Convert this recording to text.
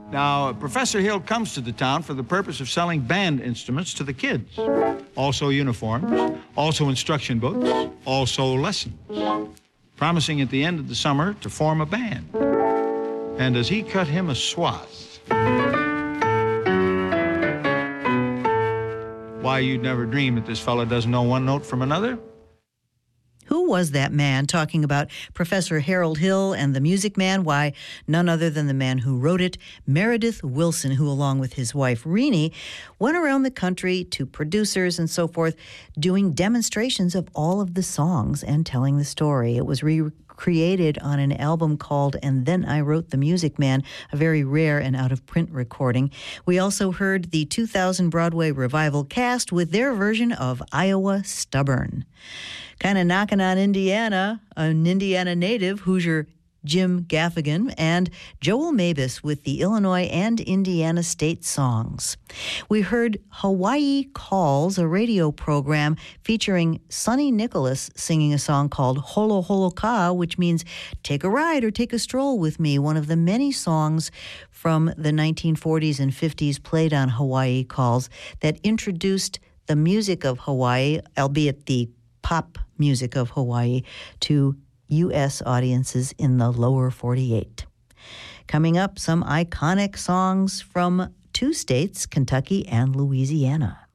Now, Professor Hill comes to the town for the purpose of selling band instruments to the kids. Also uniforms, also instruction books, also lessons. Promising at the end of the summer to form a band. And as he cut him a swath, why, you'd never dream that this fella doesn't know one note from another. Who was that man talking about Professor Harold Hill and the Music Man? Why, none other than the man who wrote it, Meredith Willson, who, along with his wife, Renee, went around the country to producers and so forth, doing demonstrations of all of the songs and telling the story. It was recreated on an album called And Then I Wrote the Music Man, a very rare and out-of-print recording. We also heard the 2000 Broadway revival cast with their version of Iowa Stubborn. Kind of knocking on Indiana, an Indiana native, Hoosier Jim Gaffigan, and Joel Mabus with the Illinois and Indiana state songs. We heard Hawaii Calls, a radio program featuring Sonny Nicholas singing a song called Holo Holo Ka, which means take a ride or take a stroll with me, one of the many songs from the 1940s and 50s played on Hawaii Calls that introduced the music of Hawaii, albeit the pop music of Hawaii, to U.S. audiences in the lower 48. Coming up, some iconic songs from two states, Kentucky and Louisiana.